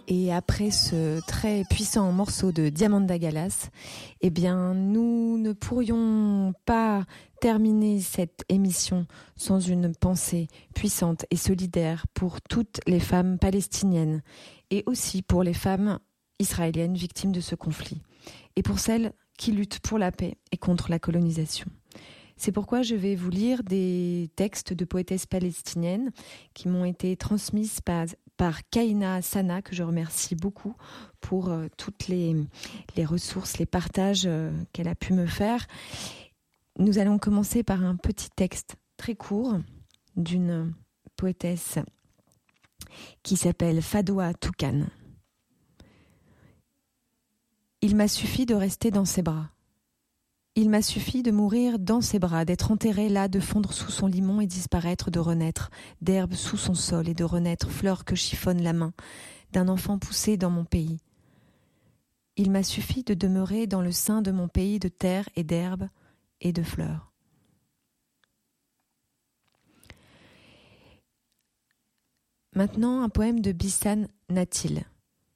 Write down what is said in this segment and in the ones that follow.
Et après ce très puissant morceau de Diamanda Galas, eh bien, nous ne pourrions pas terminer cette émission sans une pensée puissante et solidaire pour toutes les femmes palestiniennes et aussi pour les femmes israéliennes victimes de ce conflit et pour celles qui luttent pour la paix et contre la colonisation. C'est pourquoi je vais vous lire des textes de poétesses palestiniennes qui m'ont été transmises par Kaina Sana, que je remercie beaucoup pour toutes les ressources, les partages qu'elle a pu me faire. Nous allons commencer par un petit texte très court d'une poétesse qui s'appelle Fadoua Toukan. Il m'a suffi de rester dans ses bras. Il m'a suffi de mourir dans ses bras, d'être enterré là, de fondre sous son limon et disparaître, de renaître, d'herbe sous son sol et de renaître, fleur que chiffonne la main d'un enfant poussé dans mon pays. Il m'a suffi de demeurer dans le sein de mon pays de terre et d'herbe et de fleurs. Maintenant, un poème de Bissan Natil.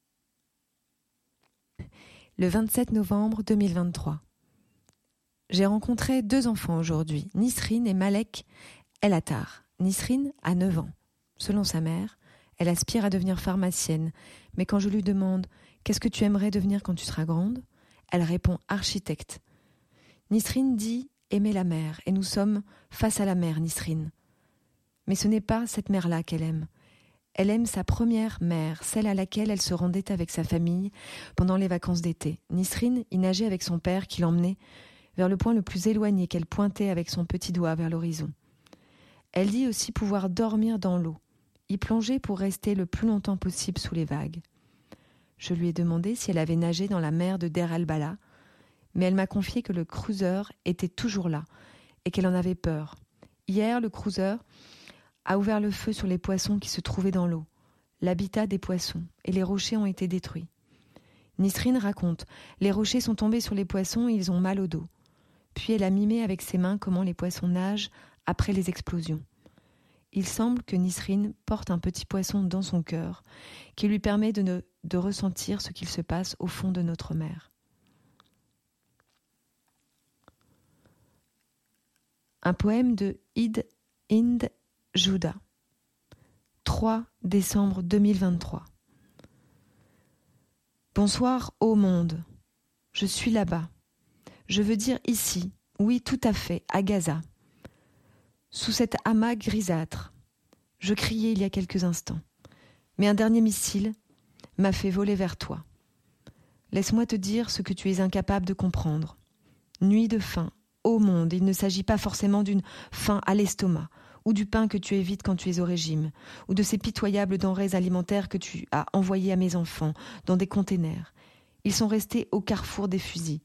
Le 27 novembre 2023. J'ai rencontré 2 enfants aujourd'hui, Nisrine et Malek El Attar. Nisrine a 9 ans. Selon sa mère, elle aspire à devenir pharmacienne. Mais quand je lui demande « Qu'est-ce que tu aimerais devenir quand tu seras grande ?» elle répond « Architecte ». Nisrine dit « Aimer la mer » et nous sommes face à la mer, Nisrine. Mais ce n'est pas cette mer-là qu'elle aime. Elle aime sa première mer, celle à laquelle elle se rendait avec sa famille pendant les vacances d'été. Nisrine y nageait avec son père qui l'emmenait vers le point le plus éloigné qu'elle pointait avec son petit doigt vers l'horizon. Elle dit aussi pouvoir dormir dans l'eau, y plonger pour rester le plus longtemps possible sous les vagues. Je lui ai demandé si elle avait nagé dans la mer de Der al-Bala, mais elle m'a confié que le cruiser était toujours là et qu'elle en avait peur. Hier, le cruiser a ouvert le feu sur les poissons qui se trouvaient dans l'eau, l'habitat des poissons, et les rochers ont été détruits. Nisrine raconte, les rochers sont tombés sur les poissons et ils ont mal au dos. Puis elle a mimé avec ses mains comment les poissons nagent après les explosions. Il semble que Nisrine porte un petit poisson dans son cœur qui lui permet de ressentir ce qu'il se passe au fond de notre mer. Un poème de Hind Juda. 3 décembre 2023. Bonsoir, ô monde. Je suis là-bas. Je veux dire ici, oui, tout à fait, à Gaza. Sous cet amas grisâtre, je criais il y a quelques instants. Mais un dernier missile m'a fait voler vers toi. Laisse-moi te dire ce que tu es incapable de comprendre. Nuit de faim, ô monde, il ne s'agit pas forcément d'une faim à l'estomac, ou du pain que tu évites quand tu es au régime, ou de ces pitoyables denrées alimentaires que tu as envoyées à mes enfants dans des containers. Ils sont restés au carrefour des fusils.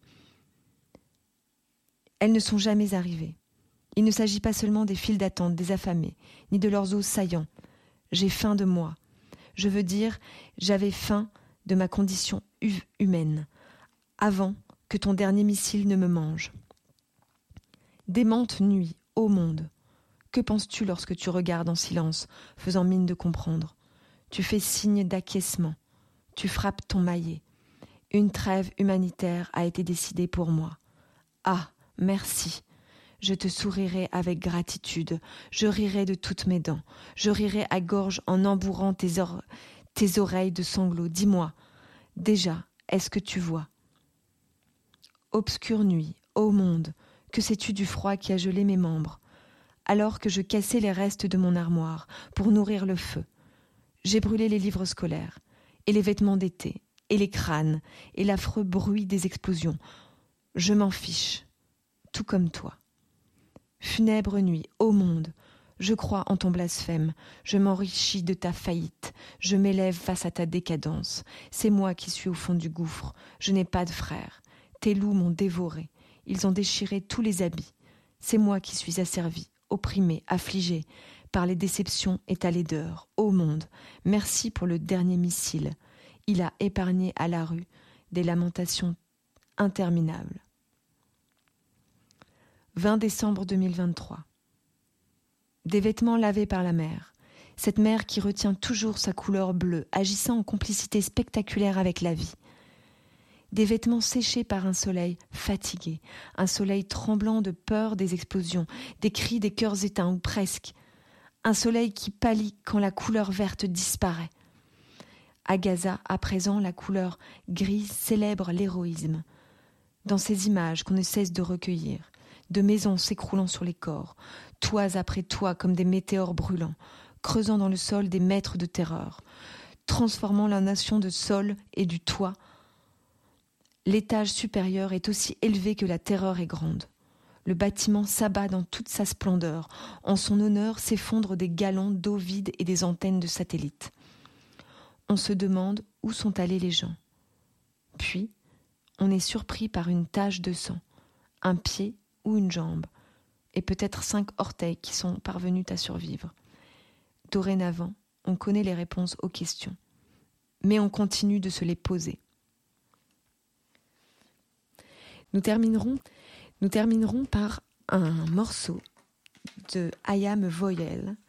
Elles ne sont jamais arrivées. Il ne s'agit pas seulement des files d'attente des affamés, ni de leurs os saillants. J'ai faim de moi. Je veux dire, j'avais faim de ma condition humaine, avant que ton dernier missile ne me mange. Démente nuit, ô monde. Que penses-tu lorsque tu regardes en silence, faisant mine de comprendre? Tu fais signe d'acquiescement. Tu frappes ton maillet. Une trêve humanitaire a été décidée pour moi. Ah, merci. Je te sourirai avec gratitude. Je rirai de toutes mes dents. Je rirai à gorge en embourrant tes oreilles de sanglots. Dis-moi, déjà, est-ce que tu vois? Obscure nuit, ô monde, que sais-tu du froid qui a gelé mes membres? Alors que je cassais les restes de mon armoire pour nourrir le feu. J'ai brûlé les livres scolaires, et les vêtements d'été, et les crânes, et l'affreux bruit des explosions. Je m'en fiche, tout comme toi. Funèbre nuit, ô monde, je crois en ton blasphème, je m'enrichis de ta faillite, je m'élève face à ta décadence. C'est moi qui suis au fond du gouffre, je n'ai pas de frères. Tes loups m'ont dévoré, ils ont déchiré tous les habits. C'est moi qui suis asservi, opprimé, affligé par les déceptions et ta laideur. Ô monde, merci pour le dernier missile. Il a épargné à la rue des lamentations interminables. 20 décembre 2023. Des vêtements lavés par la mer, Cette mer qui retient toujours sa couleur bleue, agissant en complicité spectaculaire avec la vie. Des vêtements séchés par un soleil fatigué, un soleil tremblant de peur des explosions, des cris des cœurs éteints ou presque. Un soleil qui pâlit quand la couleur verte disparaît. À Gaza, à présent, la couleur grise célèbre l'héroïsme. Dans ces images qu'on ne cesse de recueillir, de maisons s'écroulant sur les corps, toits après toits comme des météores brûlants, creusant dans le sol des mètres de terreur, transformant la nation de sol et du toit. L'étage supérieur est aussi élevé que la terreur est grande. Le bâtiment s'abat dans toute sa splendeur. En son honneur s'effondrent des galons d'eau vide et des antennes de satellites. On se demande où sont allés les gens. Puis, on est surpris par une tache de sang, un pied ou une jambe, et peut-être 5 orteils qui sont parvenus à survivre. Dorénavant, on connaît les réponses aux questions, mais on continue de se les poser. Nous terminerons par un morceau de I Am a Voyelle,